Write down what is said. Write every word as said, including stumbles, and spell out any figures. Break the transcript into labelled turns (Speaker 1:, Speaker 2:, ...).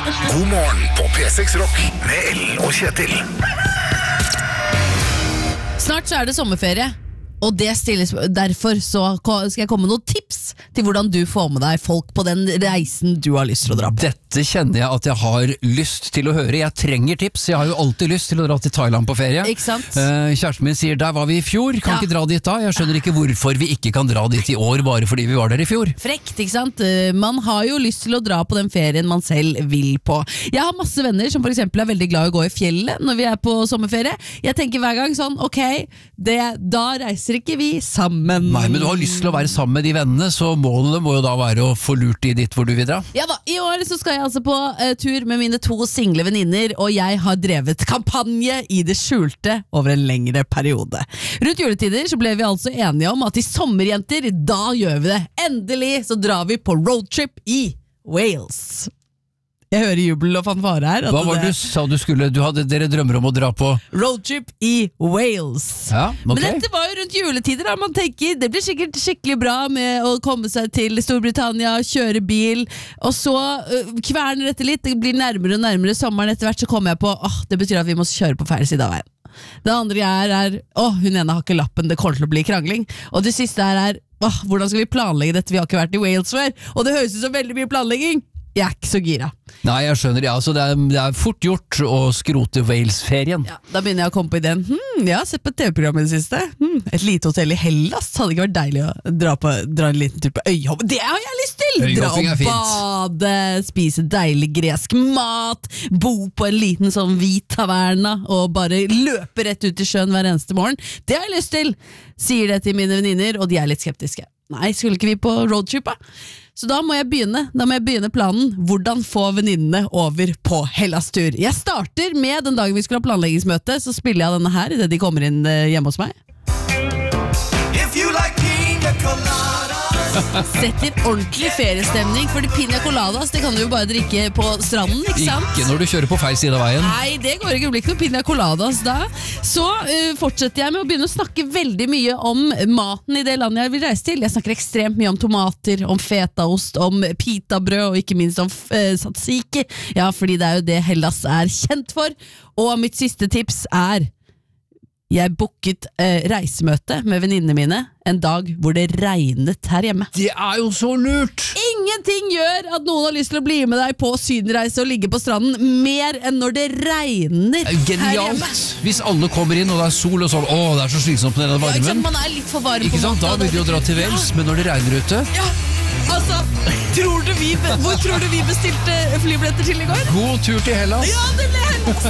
Speaker 1: God morgen på P seks Rock med Ellen og Kjetil.
Speaker 2: Snart så er det sommerferie, og det stilles, derfor så skal jeg komme med noen tips til hvordan du får med deg folk på den reisen du har lyst til å dra på.
Speaker 3: Dette kjenner jeg at jeg har lyst til å høre. Jeg trenger tips. Jeg har jo alltid lyst til å dra til Thailand på ferie.
Speaker 2: Ikke sant?
Speaker 3: Uh, kjæresten min sier, der var vi i fjor, kan
Speaker 2: Ja.
Speaker 3: ikke dra dit da. Jeg skjønner ikke hvorfor vi ikke kan dra dit i år, bare fordi vi var der i fjor.
Speaker 2: Frekt, ikke sant? Eh, Man har jo lyst til å dra på den ferien man selv vil på. Jeg har masse venner som for eksempel er veldig glad i å gå i fjellet når vi er på sommerferie. Jeg tenker hver gang sånn, ok, det, da reiser ikke vi sammen.
Speaker 3: Nei, men du har lyst til å være sammen med de vennene, så målet må jo da være å få lurt de dit hvor du vil dra.
Speaker 2: Ja da, i år så skal jeg altså på eh, tur med mine to single venninner, og jeg har drevet kampanje i det skjulte over en lengre periode. Rundt juletider så ble vi altså enige om at i sommerjenter, da gjør vi det. Endelig så drar vi på roadtrip i Wales. Jeg hører jubel og fanfare her. at
Speaker 3: Hva var det
Speaker 2: det-
Speaker 3: du sa du skulle, du hadde dere drømmer om å dra på?
Speaker 2: Roadtrip i Wales.
Speaker 3: Ja, ok.
Speaker 2: Men dette var jo rundt juletider da man tenker, det blir sikkert skikkelig bra med å komme seg til Storbritannia, kjøre bil, og så uh, kverner dette litt, det blir nærmere og nærmere sommeren etter hvert, så kommer jeg på, åh, det betyr at vi må kjøre på feil side av veien. Det andre er, er åh, hun ene har ikke lappen, det kommer til å bli krangling. Og det siste her er, åh, hvordan skal vi planlegge dette, vi har ikke vært i Wales før, og det høres ut som veldig mye planlegging. Jeg er ikke så gira.
Speaker 3: Nei, jeg skjønner, ja, så det er, det er fort gjort å skrote Wales-ferien.
Speaker 2: Ja, da begynner jeg å komme på ideen. Hmm, jeg har sett på et T V-program i det siste. Hmm, et lite hotell i Hellas. Hadde ikke vært deilig å dra, på, dra en liten tur på øyhopping. Det har jeg lyst til! Dra
Speaker 3: Øyhopping er
Speaker 2: og
Speaker 3: fint.
Speaker 2: bade, spise deilig gresk mat, bo på en liten sånn hvit taverna og bare løpe rett ut i sjøen hver eneste morgen. Det har jeg lyst til! Sier det til mine venninner, og de er litt skeptiske. Nei, skulle ikke vi på roadtrip da? Så da må jeg begynne, da må jeg begynne planen. Hvordan få venninnene over på Hellas-tur. Jeg starter med den dagen vi skulle ha planleggingsmøte, så spiller jeg denne her i det de kommer inn hjemme hos meg.
Speaker 4: If you like pina colada.
Speaker 2: Setter ordentlig feriestemning, fordi pina coladas, det kan du jo bare drikke på stranden, ikke sant?
Speaker 3: Ikke når du kjører på feil side av veien.
Speaker 2: Nei, det går ikke, det blir ikke noe pina coladas da. Så uh, fortsetter jeg med å begynne å snakke veldig mye om maten i det landet jeg vil reise til. Jeg snakker ekstremt mye om tomater, om fetaost, om pitabrød, og ikke minst om uh, tzatziki. Ja, fordi det er jo det Hellas er kjent for. Og mitt siste tips er, jeg booket eh, reisemøte med venninnene mine en dag hvor det regnet her hjemme.
Speaker 3: Det er jo så lurt!
Speaker 2: Ingenting gjør at noen har lyst til å bli med deg på sydenreise og ligge på stranden mer enn når det regner her hjemme.
Speaker 3: Genialt! Hvis alle kommer inn og det er sol og sånn, åh, det er så slitsomt med den
Speaker 2: Ja, ikke sant?
Speaker 3: varmen.
Speaker 2: Man er litt for varm
Speaker 3: Ikke
Speaker 2: på
Speaker 3: sant, da
Speaker 2: maten,
Speaker 3: vil du jo dra til Wales, men når det regner ute,
Speaker 2: Ja, altså, tror du vi, hvor tror du vi bestilte flybilletter til i går?
Speaker 3: god tur til Hellas.
Speaker 2: Ja, det ble Hellas!